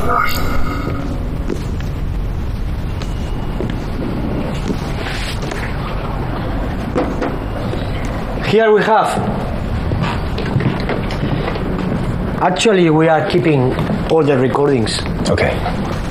Here we have. Actually, we are keeping all the recordings. Okay.